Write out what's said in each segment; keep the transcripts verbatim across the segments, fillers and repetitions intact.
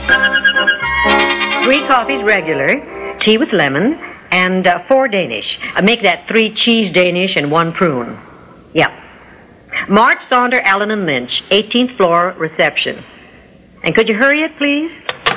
Three coffees regular, tea with lemon, and uh, four Danish. Uh, make that three cheese Danish and one prune. Yep. March, Saunder, Allen, and Lynch, eighteenth floor, reception. And could you hurry it, please?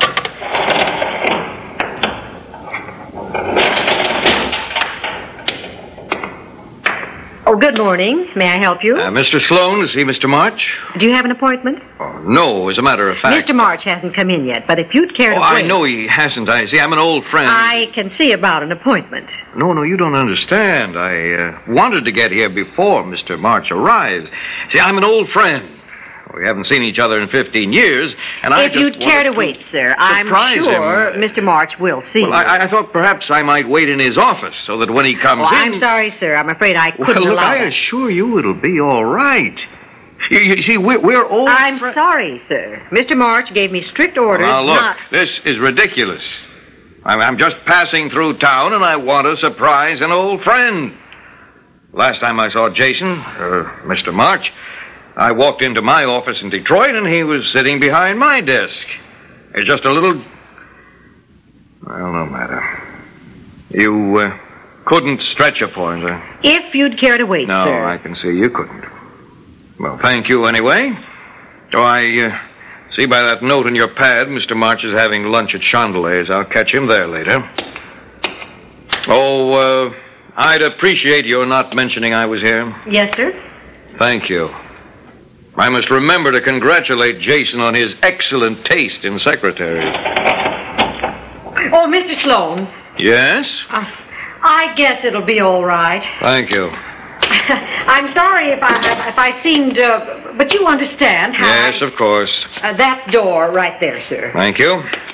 Oh, good morning. May I help you? Uh, Mister Sloan, to see Mister March? Do you have an appointment? Oh, no, as a matter of fact. Mister March hasn't come in yet, but if you'd care to Oh, wait... I know he hasn't. I see. I'm an old friend. I can see about an appointment. No, no, you don't understand. I uh, wanted to get here before Mister March arrives. See, I'm an old friend. We haven't seen each other in fifteen years, and I If just you'd care to wait, sir, I'm sure him. Mister March will see Well, you. I, I thought perhaps I might wait in his office so that when he comes Oh, in... I'm sorry, sir. I'm afraid I couldn't Well, look, allow I that. assure you it'll be all right. You, you see, we're, we're old... I'm fri- sorry, sir. Mister March gave me strict orders Now, look, not... this is ridiculous. I'm, I'm just passing through town, and I want to surprise an old friend. Last time I saw Jason, or Mister March, I walked into my office in Detroit, and he was sitting behind my desk. It's just a little... Well, no matter. You uh, couldn't stretch a pointer. If you'd care to wait, No, sir. I can see you couldn't. Well, thank you anyway. Oh, I uh, see by that note in your pad, Mister March is having lunch at Chandelay's. I'll catch him there later. Oh, uh, I'd appreciate your not mentioning I was here. Yes, sir. Thank you. I must remember to congratulate Jason on his excellent taste in secretaries. Oh, Mister Sloan. Yes? Uh, I guess it'll be all right. Thank you. I'm sorry if I if I seemed, uh, but you understand how. Yes, I, of course. uh, that door right there, sir. Thank you.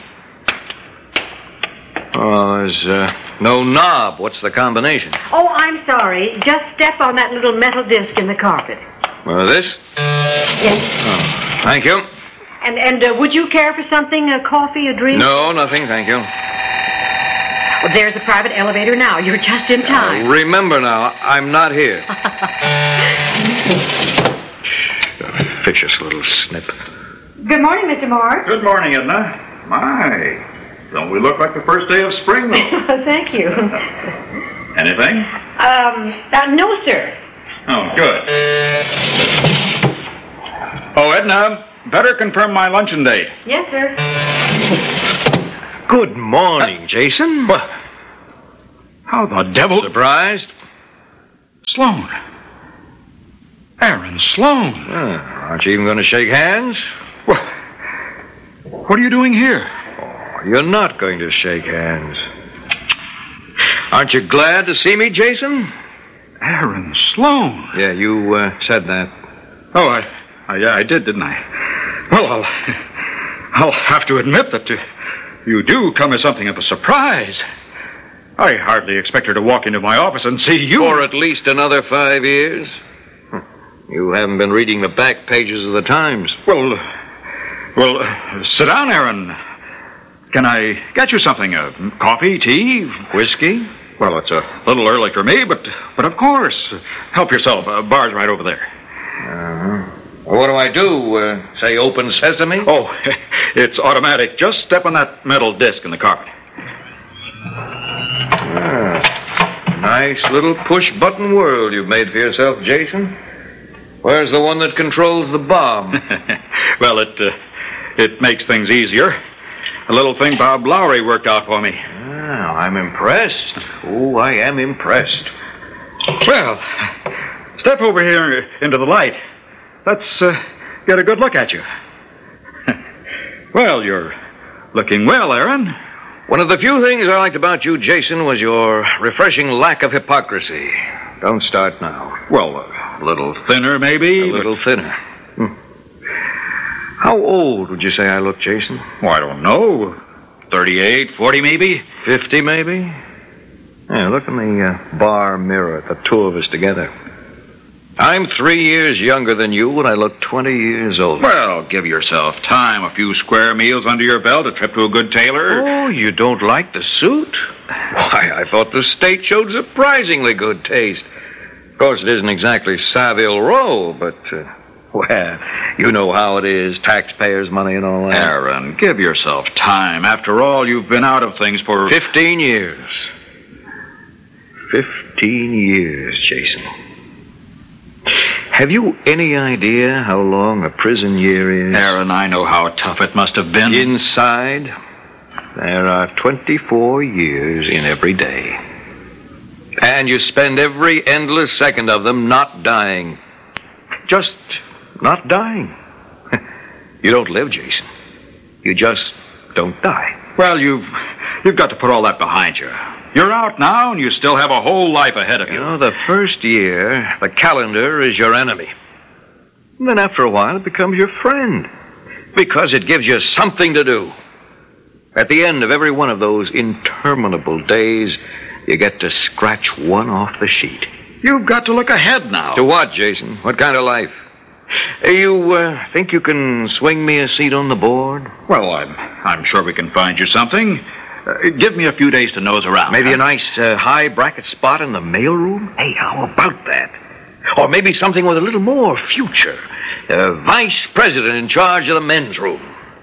Oh, there's uh, no knob. What's the combination? Oh, I'm sorry. Just step on that little metal disc in the carpet. Well, this? Yes. Oh, thank you. And and uh, would you care for something? A coffee, a drink? No, nothing, thank you. Well, there's a private elevator now. You're just in time. Uh, remember now, I'm not here. Vicious little snip. Good morning, Mister March. Good morning, Edna. My, don't we look like the first day of spring, though? Thank you. Anything? Um, uh, no, sir. Oh, good. Oh, Edna, better confirm my luncheon date. Yes, sir. Good morning, uh, Jason. What? How the devil... Surprised? Sloan. Aaron Sloan. Oh, aren't you even going to shake hands? What? What are you doing here? Oh, you're not going to shake hands. Aren't you glad to see me, Jason? Aaron Sloan. Yeah, you uh, said that. Oh, I, I, yeah, I did, didn't I? Well, I'll, I'll have to admit that uh, you do come as something of a surprise. I hardly expect her to walk into my office and see you. For at least another five years. You haven't been reading the back pages of the Times. Well, well, uh, sit down, Aaron. Can I get you something? Uh, coffee, tea, whiskey? Well, it's a little early for me, but but of course. Help yourself. Uh, bar's right over there. Uh-huh. Well, what do I do? Uh, say open sesame? Oh, it's automatic. Just step on that metal disc in the carpet. Ah, nice little push-button world you've made for yourself, Jason. Where's the one that controls the bomb? Well, it uh, it makes things easier. A little thing Bob Lowry worked out for me. Oh, I'm impressed. Oh, I am impressed. Well, step over here into the light. Let's uh, get a good look at you. Well, you're looking well, Aaron. One of the few things I liked about you, Jason, was your refreshing lack of hypocrisy. Don't start now. Well, a little thinner, maybe? A little thinner. Hmm. How old would you say I look, Jason? Oh, I don't know. thirty-eight, forty, maybe? fifty, maybe? Yeah, look in the uh, bar mirror at the two of us together. I'm three years younger than you, and I look twenty years older. Well, give yourself time. A few square meals under your belt, a trip to a good tailor. Oh, you don't like the suit? Why, I thought the state showed surprisingly good taste. Of course, it isn't exactly Savile Row, but, uh, Well, you know how it is, taxpayers' money and all that. Aaron, give yourself time. After all, you've been out of things for... Fifteen years. Fifteen years, Jason. Have you any idea how long a prison year is? Aaron, I know how tough it must have been. Inside, there are twenty-four years in every day. And you spend every endless second of them not dying. Just not dying. You don't live, Jason. You just don't die. Well, you've you've got to put all that behind you. You're out now, and you still have a whole life ahead of you. You know, the first year, the calendar is your enemy. And then after a while, it becomes your friend. Because it gives you something to do. At the end of every one of those interminable days, you get to scratch one off the sheet. You've got to look ahead now. To what, Jason? What kind of life? You uh, think you can swing me a seat on the board? Well, I'm, I'm sure we can find you something. Uh, give me a few days to nose around. Maybe huh? a nice uh, high bracket spot in the mailroom? Hey, how about that? Or maybe something with a little more future. Uh, vice president in charge of the men's room.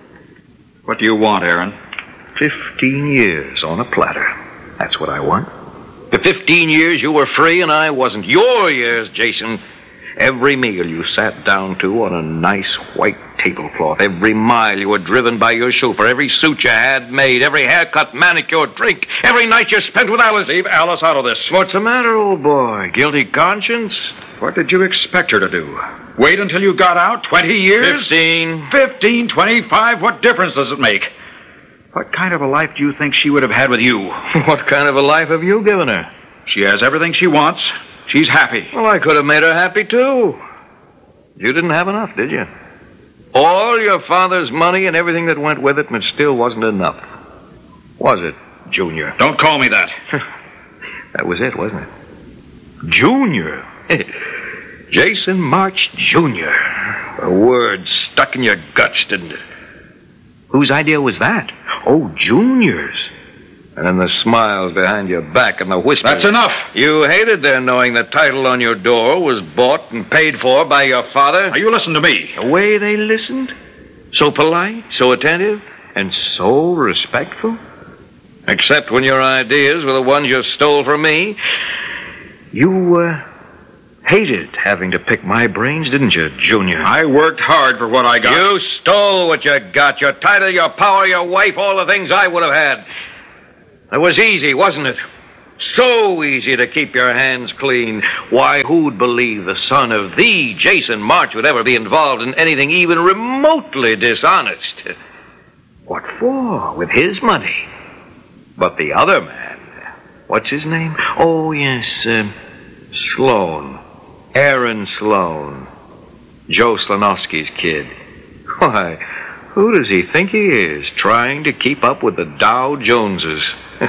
What do you want, Aaron? Fifteen years on a platter. That's what I want. The fifteen years you were free and I wasn't. Your years, Jason. Every meal you sat down to on a nice white tablecloth. Every mile you were driven by your chauffeur. Every suit you had made. Every haircut, manicure, drink. Every night you spent with Alice. Leave Alice out of this. What's the matter, old boy? Guilty conscience? What did you expect her to do? Wait until you got out? Twenty years? Fifteen. Fifteen, twenty-five? What difference does it make? What kind of a life do you think she would have had with you? What kind of a life have you given her? She has everything she wants. She's happy. Well, I could have made her happy, too. You didn't have enough, did you? All your father's money and everything that went with it, and it still wasn't enough. Was it, Junior? Don't call me that. That was it, wasn't it? Junior. Jason March, Junior. A word stuck in your guts, didn't it? Whose idea was that? Oh, Junior's. And then the smiles behind your back and the whispers. That's enough. You hated their knowing the title on your door was bought and paid for by your father. Now, you listen to me. The way they listened? So polite, so attentive, and so respectful? Except when your ideas were the ones you stole from me. You, uh, hated having to pick my brains, didn't you, Junior? I worked hard for what I got. You stole what you got. Your title, your power, your wife, all the things I would have had. It was easy, wasn't it? So easy to keep your hands clean. Why, who'd believe the son of the Jason March would ever be involved in anything even remotely dishonest? What for? With his money. But the other man, what's his name? Oh, yes, uh, Sloan. Aaron Sloan. Joe Slonowski's kid. Why, who does he think he is, trying to keep up with the Dow Joneses?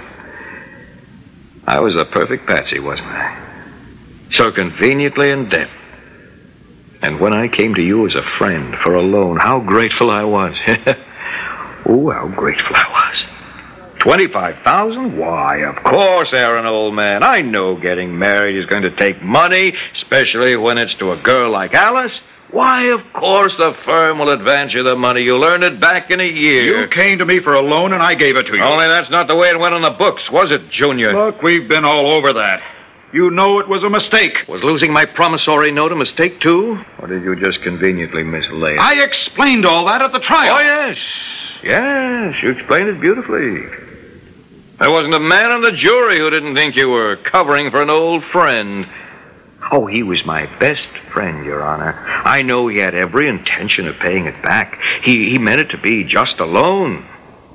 I was a perfect patsy, wasn't I? So conveniently in debt. And when I came to you as a friend for a loan, how grateful I was. Oh, how grateful I was. Twenty-five thousand? Why, of course, Aaron, old man. I know getting married is going to take money, especially when it's to a girl like Alice. Why, of course, the firm will advance you the money. You'll earn it back in a year. You came to me for a loan, and I gave it to you. Only that's not the way it went on the books, was it, Junior? Look, we've been all over that. You know it was a mistake. Was losing my promissory note a mistake, too? Or did you just conveniently mislay it? I explained all that at the trial. Oh, yes. Yes, you explained it beautifully. There wasn't a man on the jury who didn't think you were covering for an old friend. Oh, he was my best friend, Your Honor. I know he had every intention of paying it back. He, he meant it to be just a loan.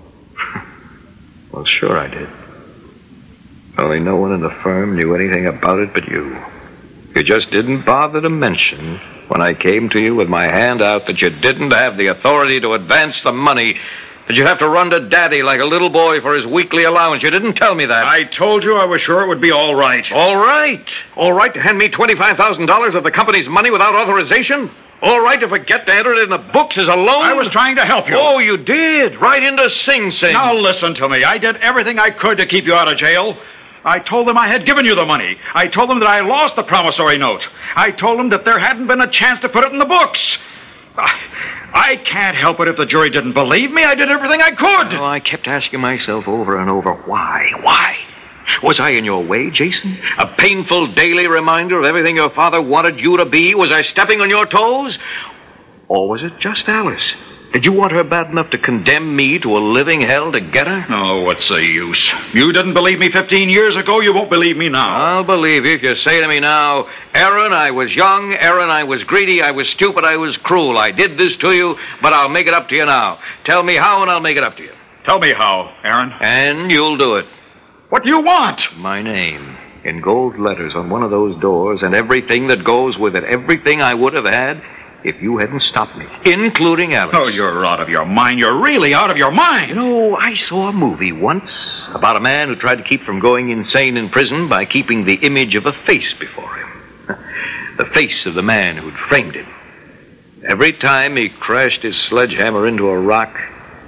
Well, sure I did. Only no one in the firm knew anything about it but you. You just didn't bother to mention when I came to you with my hand out that you didn't have the authority to advance the money, that you'd have to run to Daddy like a little boy for his weekly allowance. You didn't tell me that. I told you I was sure it would be all right. All right? All right to hand me twenty-five thousand dollars of the company's money without authorization? All right to forget to enter it in the books as a loan? I was trying to help you. Oh, you did? Right into Sing Sing. Now listen to me. I did everything I could to keep you out of jail. I told them I had given you the money. I told them that I lost the promissory note. I told him that there hadn't been a chance to put it in the books. I, I can't help it if the jury didn't believe me. I did everything I could. Oh, I kept asking myself over and over, why? Why? Was I in your way, Jason? A painful daily reminder of everything your father wanted you to be? Was I stepping on your toes? Or was it just Alice? Did you want her bad enough to condemn me to a living hell to get her? Oh, what's the use? You didn't believe me fifteen years ago. You won't believe me now. I'll believe you if you say to me now, Aaron, I was young. Aaron, I was greedy. I was stupid. I was cruel. I did this to you, but I'll make it up to you now. Tell me how, and I'll make it up to you. Tell me how, Aaron. And you'll do it. What do you want? My name in gold letters on one of those doors and everything that goes with it. Everything I would have had if you hadn't stopped me, including Alice. Oh, you're out of your mind. You're really out of your mind. You know, I saw a movie once about a man who tried to keep from going insane in prison by keeping the image of a face before him. The face of the man who'd framed him. Every time he crashed his sledgehammer into a rock,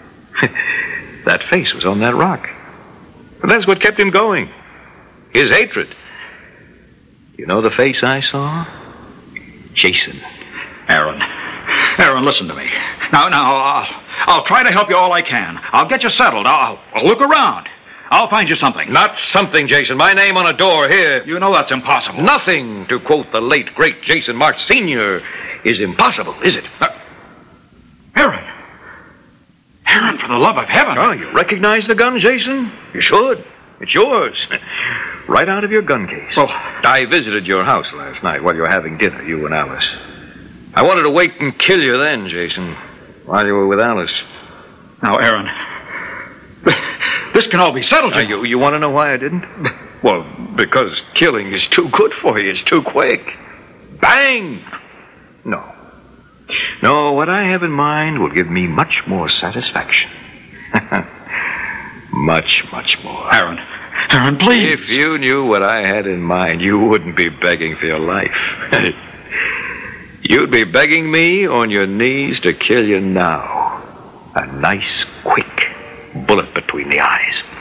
that face was on that rock. But that's what kept him going. His hatred. You know the face I saw? Jason. Aaron. Aaron, listen to me. Now, now, I'll, I'll try to help you all I can. I'll get you settled. I'll, I'll look around. I'll find you something. Not something, Jason. My name on a door here. You know that's impossible. Nothing, to quote the late, great Jason March Senior, is impossible, is it? Uh, Aaron. Aaron, for the love of heaven. Oh, you recognize the gun, Jason? You should. It's yours. Right out of your gun case. Well, I visited your house last night while you were having dinner, you and Alice. I wanted to wait and kill you then, Jason, while you were with Alice. Now, Aaron, this can all be settled. Now, you, you want to know why I didn't? Well, because killing is too good for you. It's too quick. Bang! No. No, what I have in mind will give me much more satisfaction. Much, much more. Aaron, Aaron, please. If you knew what I had in mind, you wouldn't be begging for your life. You'd be begging me on your knees to kill you now. A nice, quick bullet between the eyes.